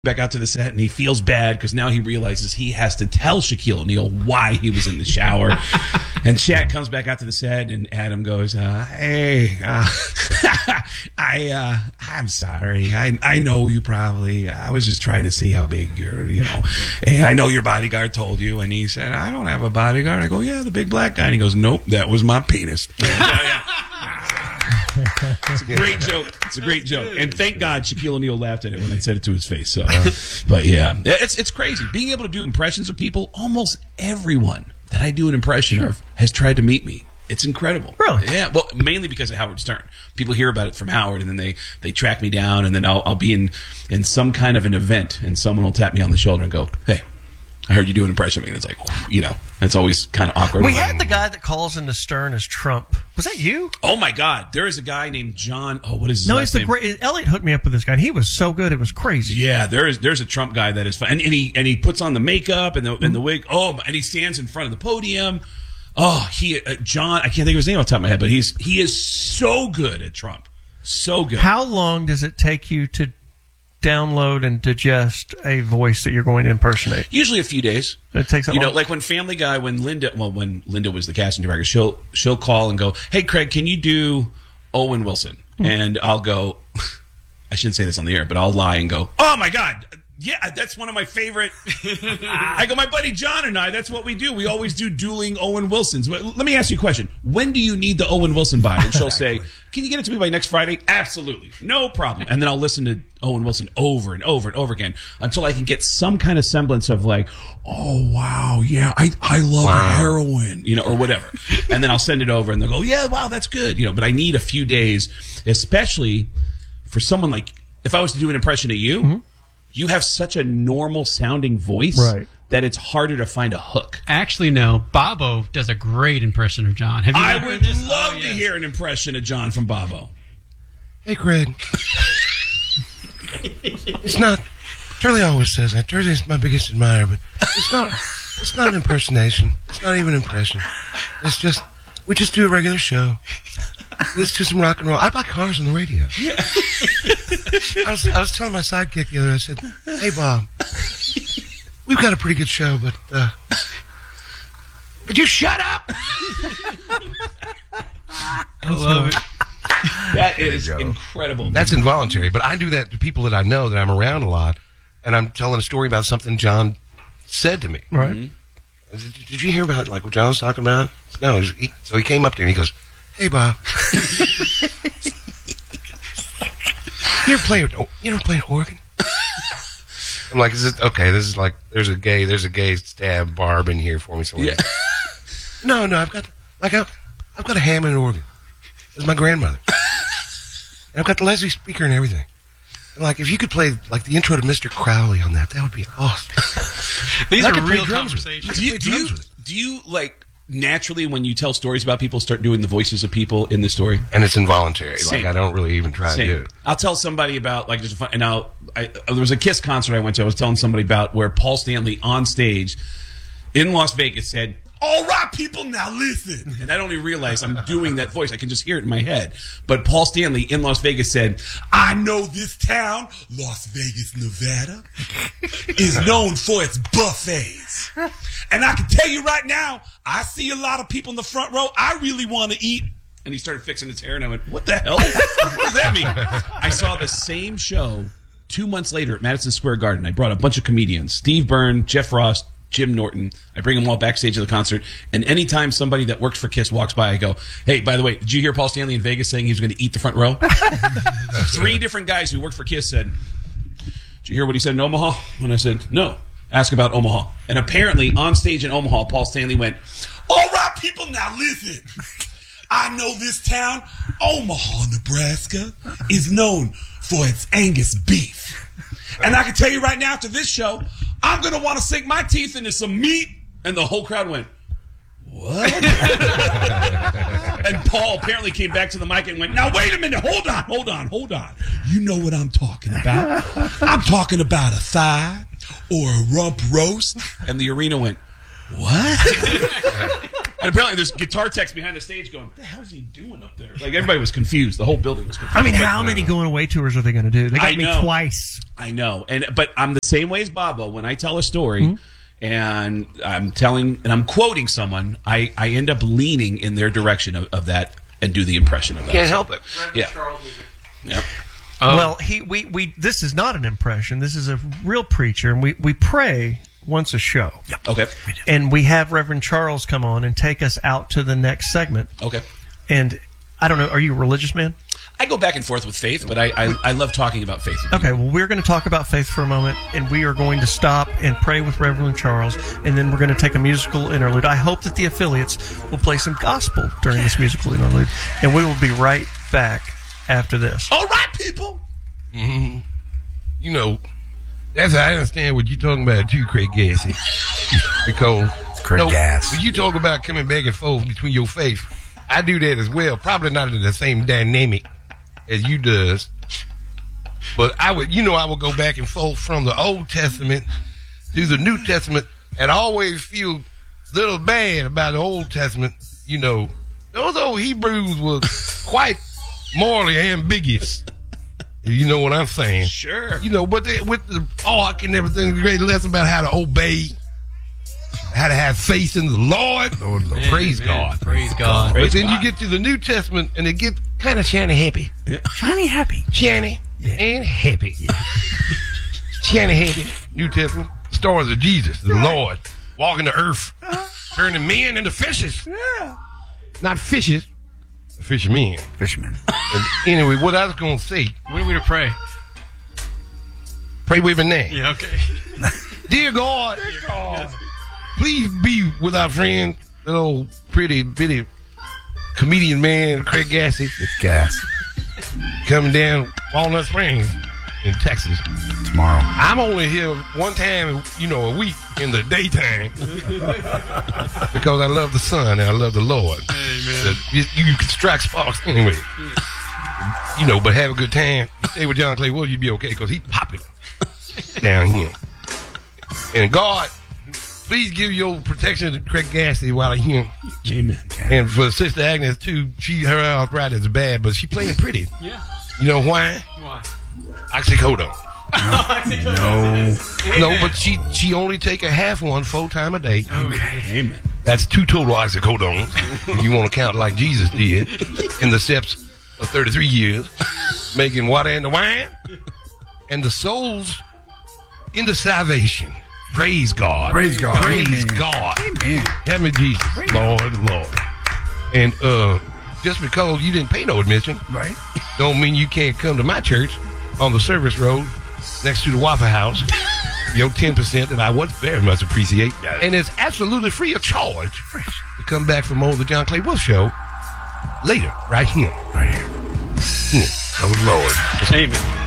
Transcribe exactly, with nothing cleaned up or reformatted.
back out to the set, and he feels bad because now he realizes he has to tell Shaquille O'Neal why he was in the shower. And Shaq comes back out to the set, and Adam goes, uh, "Hey, uh, I, uh, I'm sorry. I, I know you probably. I was just trying to see how big you're. You know, and I know your bodyguard told you." And he said, "I don't have a bodyguard." I go, "Yeah, the big black guy." And he goes, "Nope, that was my penis." It's a great joke. It's a great joke, and thank God Shaquille O'Neal laughed at it when I said it to his face. So, but yeah, it's it's crazy being able to do impressions of people. Almost everyone that I do an impression sure. of has tried to meet me. It's incredible. Really? Yeah. Well, mainly because of Howard Stern. People hear about it from Howard, and then they, they track me down, and then I'll I'll be in in some kind of an event, and someone will tap me on the shoulder and go, "Hey, I heard you do an impression of me." And it's like, you know, it's always kind of awkward. We had the guy that calls into Stern as Trump. Was that you? Oh my God! There is a guy named John. Oh, what is his no? last It's the name? great. Elliot hooked me up with this guy. And he was so good. It was crazy. Yeah, there is. There's a Trump guy that is fun, and, and he and he puts on the makeup and the and the wig. Oh, and he stands in front of the podium. Oh, he uh, John. I can't think of his name off the top of my head, but he's he is so good at Trump. So good. How long does it take you to download and digest a voice that you're going to impersonate? Usually a few days. It takes that you long? know, like when Family Guy, when Linda, well, when Linda was the casting director, she'll she'll call and go, "Hey, Craig, can you do Owen Wilson?" Mm-hmm. And I'll go, I shouldn't say this on the air, but I'll lie and go, "Oh my God, yeah, that's one of my favorite." I go, "My buddy John and I, that's what we do. We always do dueling Owen Wilsons." Let me ask you a question. When do you need the Owen Wilson by? And she'll say, "Can you get it to me by next Friday?" "Absolutely. No problem." And then I'll listen to Owen Wilson over and over and over again until I can get some kind of semblance of like, "Oh, wow, yeah, I, I love wow. heroin," you know, or whatever. And then I'll send it over and they'll go, "Yeah, wow, that's good." You know, but I need a few days, especially for someone like, if I was to do an impression of you, mm-hmm. you have such a normal sounding voice right. that it's harder to find a hook. Actually, no. Bobo does a great impression of John. Have you I ever would heard this? love Oh, to yes. hear an impression of John from Bobo. "Hey, Craig." It's not. Turley always says that. Turley's my biggest admirer, but it's not. It's not an impersonation. It's not even an impression. It's just we just do a regular show. Let's do some rock and roll. I buy cars on the radio. Yeah. I was I was telling my sidekick the other day, I said, "Hey, Bob, we've got a pretty good show, but uh, would you shut up?" I love it. That is incredible. That's involuntary, but I do that to people that I know that I'm around a lot, and I'm telling a story about something John said to me. Right. Mm-hmm. Did, did you hear about like what John was talking about? No. He, so he came up to me and he goes, "Hey, Bob, you ever play? You ever play organ?" I'm like, "Is it okay? This is like there's a gay there's a gay stab barb in here for me somewhere." Yeah. No, no, I've got like I've, I've got a Hammond organ. It's my grandmother. And I've got the Leslie speaker and everything. And like, if you could play like the intro to Mister Crowley on that, that would be awesome. These and are real conversations. Do you, do you, do you like naturally when you tell stories about people start doing the voices of people in the story? And it's involuntary. Same. Like I don't really even try Same. to do it. I'll tell somebody about like there's a fun, and I'll I, there was a Kiss concert I went to. I was telling somebody about where Paul Stanley on stage in Las Vegas said, "All right, people, now listen." And I don't even realize I'm doing that voice. I can just hear it in my head. But Paul Stanley in Las Vegas said, "I know this town, Las Vegas, Nevada, is known for its buffets. And I can tell you right now, I see a lot of people in the front row. I really want to eat." And he started fixing his hair, and I went, "What the hell? What does that mean?" I saw the same show two months later at Madison Square Garden. I brought a bunch of comedians, Steve Byrne, Jeff Frost, Jim Norton. I bring them all backstage at the concert, and anytime somebody that works for Kiss walks by, I go, "Hey, by the way, did you hear Paul Stanley in Vegas saying he was going to eat the front row?" Three different guys who worked for Kiss said, "Did you hear what he said in Omaha?" And I said, "No. Ask about Omaha." And apparently, on stage in Omaha, Paul Stanley went, "All right, people, now listen. I know this town, Omaha, Nebraska, is known for its Angus beef. And I can tell you right now, after this show, I'm going to want to sink my teeth into some meat." And the whole crowd went, "What?" And Paul apparently came back to the mic and went, "Now, wait a minute. Hold on, hold on, hold on. You know what I'm talking about. I'm talking about a thigh or a rump roast." And the arena went, "What?" And apparently there's guitar techs behind the stage going, what the hell is he doing up there? Like, everybody was confused. The whole building was confused. I mean, But- how many going away tours are they going to do? They got I me know. twice. I know. and But I'm the same way as Bobo. When I tell a story Mm-hmm. and I'm telling, and I'm quoting someone, I, I end up leaning in their direction of, of that and do the impression of that. Can't help it. Yeah. Yep. Well, he we, we this is not an impression. This is a real preacher, and we, we pray once a show. Okay. And we have Reverend Charles come on and take us out to the next segment. Okay. And I don't know, are you a religious man? I go back and forth with faith, but I, I, I love talking about faith. Okay, well, we're going to talk about faith for a moment, and we are going to stop and pray with Reverend Charles, and then we're going to take a musical interlude. I hope that the affiliates will play some gospel during this musical interlude, and we will be right back after this. All right, people. You know, that's how I understand what you're talking about too, Craig Gassy. Because Craig no, Gass. when you talk about coming back and forth between your faith, I do that as well. Probably not in the same dynamic as you does. But I would, you know, I would go back and forth from the Old Testament to the New Testament, and I always feel a little bad about the Old Testament. You know, those old Hebrews were quite morally ambiguous. You know what I'm saying? Sure. You know, but they, with the ark and everything, the great lesson about how to obey, how to have faith in the Lord. Lord, Lord. Praise Amen. God. Praise God. But then you get to the New Testament, and it gets kind of shiny happy. Shiny happy. Shiny and happy. Shiny happy. New Testament. Stories of Jesus, the Lord, walking the earth, turning men into fishes. Not fishes, fishermen. Fisherman. And anyway, what I was going to say, When are we to pray? pray with me now. Yeah, okay. Dear God, please be with our friend, that old pretty bitty comedian man, Craig Gassy, It's gas. coming down Walnut Springs in Texas. Tomorrow. I'm only here one time, you know, a week in the daytime because I love the sun and I love the Lord. Amen. You, you can strike sparks anyway. You know, but have a good time. You stay with John Clay Will, you'll be okay because he's popular down here. And God, please give your protection to Craig Gassy while I'm here. Amen. And for Sister Agnes, too, she her arthritis is bad, but she playing pretty. Yeah. You know why? Why? Oxycodone. No. No, but she she only take a half one full time a day. Amen. That's two total oxycodones. If you want to count like Jesus did in the steps of thirty-three years, making water into wine, and the souls into salvation. Praise God. Praise God. Praise Amen. God. Amen. Help me, Jesus. Lord, Lord. And uh, just because you didn't pay no admission, Right. don't mean you can't come to my church on the service road next to the Waffle House. Your ten percent that I would very much appreciate. And it's absolutely free of charge to come back for more of the John Clay Wolf Show later, right here. Right here. Hmm. Oh, Lord. Amen.